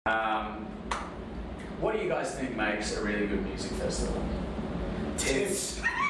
What do you guys think makes a really good music festival? Tits.